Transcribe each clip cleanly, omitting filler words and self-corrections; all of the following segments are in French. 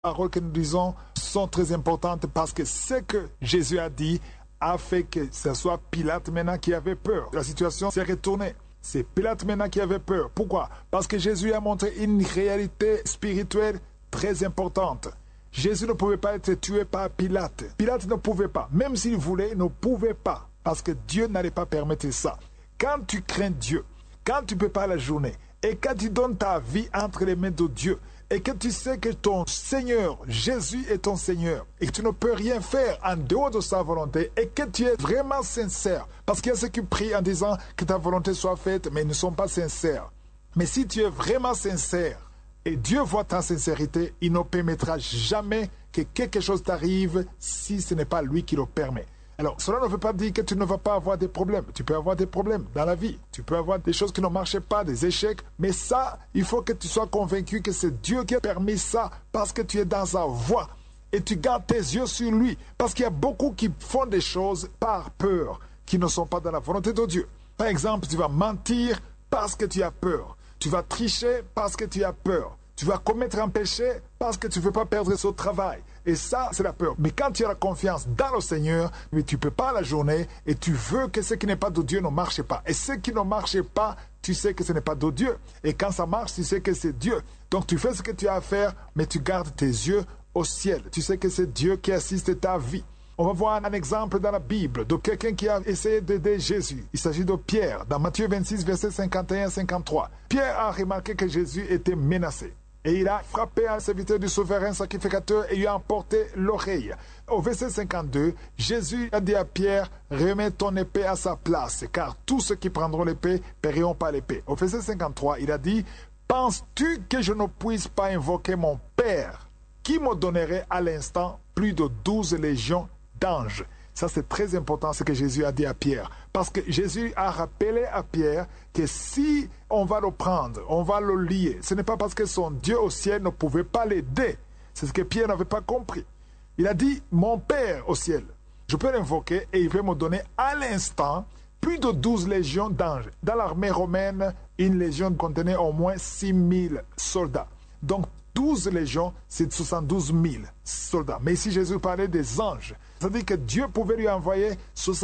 paroles que nous disons sont très importantes parce que ce que Jésus a dit a fait que ce soit Pilate maintenant qui avait peur. La situation s'est retournée. C'est Pilate maintenant qui avait peur. Pourquoi? Parce que Jésus a montré une réalité spirituelle très importante. Jésus ne pouvait pas être tué par Pilate. Pilate ne pouvait pas. Même s'il voulait, il ne pouvait pas. Parce que Dieu n'allait pas permettre ça. Quand tu crains Dieu, quand tu prépares la journée, et quand tu donnes ta vie entre les mains de Dieu, et que tu sais que ton Seigneur, Jésus est ton Seigneur, et que tu ne peux rien faire en dehors de sa volonté, et que tu es vraiment sincère, parce qu'il y a ceux qui prient en disant que ta volonté soit faite, mais ils ne sont pas sincères. Mais si tu es vraiment sincère, et Dieu voit ta sincérité, il ne permettra jamais que quelque chose t'arrive si ce n'est pas lui qui le permet. Alors, cela ne veut pas dire que tu ne vas pas avoir des problèmes. Tu peux avoir des problèmes dans la vie. Tu peux avoir des choses qui ne marchent pas, des échecs. Mais ça, il faut que tu sois convaincu que c'est Dieu qui a permis ça parce que tu es dans sa voie. Et tu gardes tes yeux sur lui. Parce qu'il y a beaucoup qui font des choses par peur, qui ne sont pas dans la volonté de Dieu. Par exemple, tu vas mentir parce que tu as peur. Tu vas tricher parce que tu as peur. Tu vas commettre un péché parce que tu ne veux pas perdre ce travail. Et ça, c'est la peur. Mais quand tu as la confiance dans le Seigneur, mais tu ne peux pas la journée et tu veux que ce qui n'est pas de Dieu ne marche pas. Et ce qui ne marche pas, tu sais que ce n'est pas de Dieu. Et quand ça marche, tu sais que c'est Dieu. Donc tu fais ce que tu as à faire, mais tu gardes tes yeux au ciel. Tu sais que c'est Dieu qui assiste ta vie. On va voir un exemple dans la Bible de quelqu'un qui a essayé d'aider Jésus. Il s'agit de Pierre, dans Matthieu 26, versets 51-53. Pierre a remarqué que Jésus était menacé. Et il a frappé un serviteur du souverain sacrificateur et lui a emporté l'oreille. Au verset 52, Jésus a dit à Pierre, remets ton épée à sa place, car tous ceux qui prendront l'épée périront par l'épée. Au verset 53, il a dit, penses-tu que je ne puisse pas invoquer mon Père, qui me donnerait à l'instant plus de 12 légions d'anges? Ça, c'est très important ce que Jésus a dit à Pierre. Parce que Jésus a rappelé à Pierre que si on va le prendre, on va le lier, ce n'est pas parce que son Dieu au ciel ne pouvait pas l'aider. C'est ce que Pierre n'avait pas compris. Il a dit, mon Père au ciel, je peux l'invoquer et il va me donner à l'instant plus de 12 légions d'anges. Dans l'armée romaine, une légion contenait au moins 6000 soldats. Donc, 12 légions, c'est 72 000 soldats. Mais ici, Jésus parlait des anges. C'est-à-dire que Dieu pouvait lui envoyer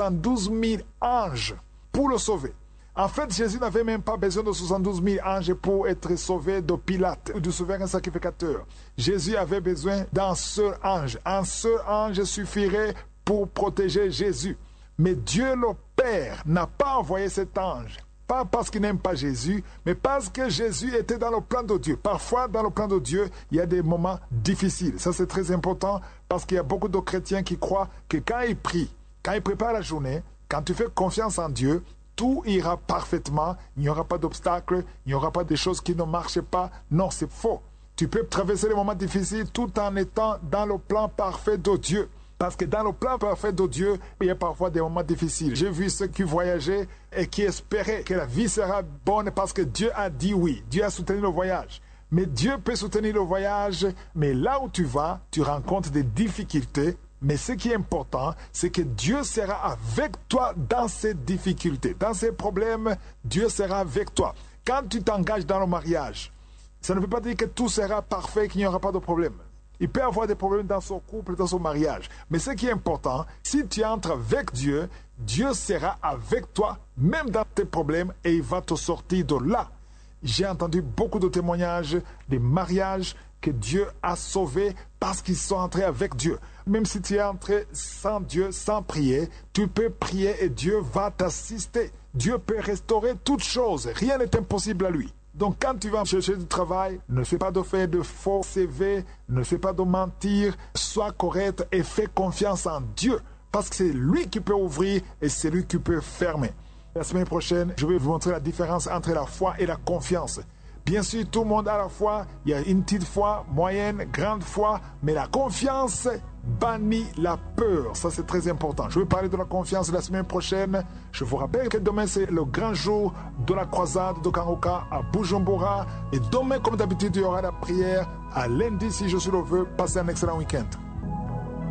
72 000 anges pour le sauver. En fait, Jésus n'avait même pas besoin de 72 000 anges pour être sauvé de Pilate ou du souverain sacrificateur. Jésus avait besoin d'un seul ange. Un seul ange suffirait pour protéger Jésus. Mais Dieu le Père n'a pas envoyé cet ange. Pas parce qu'il n'aime pas Jésus, mais parce que Jésus était dans le plan de Dieu. Parfois, dans le plan de Dieu, il y a des moments difficiles. Ça, c'est très important parce qu'il y a beaucoup de chrétiens qui croient que quand ils prient, quand ils préparent la journée, quand tu fais confiance en Dieu, tout ira parfaitement. Il n'y aura pas d'obstacles, il n'y aura pas de choses qui ne marchent pas. Non, c'est faux. Tu peux traverser les moments difficiles tout en étant dans le plan parfait de Dieu. Parce que dans le plan parfait de Dieu, il y a parfois des moments difficiles. J'ai vu ceux qui voyageaient et qui espéraient que la vie sera bonne parce que Dieu a dit oui. Dieu a soutenu le voyage. Mais Dieu peut soutenir le voyage, mais là où tu vas, tu rencontres des difficultés. Mais ce qui est important, c'est que Dieu sera avec toi dans ces difficultés. Dans ces problèmes, Dieu sera avec toi. Quand tu t'engages dans le mariage, ça ne veut pas dire que tout sera parfait, qu'il n'y aura pas de problème. Il peut y avoir des problèmes dans son couple, dans son mariage. Mais ce qui est important, si tu entres avec Dieu, Dieu sera avec toi, même dans tes problèmes, et il va te sortir de là. J'ai entendu beaucoup de témoignages des mariages que Dieu a sauvés parce qu'ils sont entrés avec Dieu. Même si tu es entré sans Dieu, sans prier, tu peux prier et Dieu va t'assister. Dieu peut restaurer toutes choses. Rien n'est impossible à lui. Donc quand tu vas chercher du travail, ne fais pas de faire de faux CV, ne fais pas de mentir, sois correct et fais confiance en Dieu. Parce que c'est lui qui peut ouvrir et c'est lui qui peut fermer. La semaine prochaine, je vais vous montrer la différence entre la foi et la confiance. Bien sûr, tout le monde a la foi. Il y a une petite foi, moyenne, grande foi. Mais la confiance bannit la peur. Ça, c'est très important. Je vais parler de la confiance la semaine prochaine. Je vous rappelle que demain, c'est le grand jour de la croisade de Kangoka à Bujumbura. Et demain, comme d'habitude, il y aura la prière. À lundi, si je suis le vœu, passez un excellent week-end.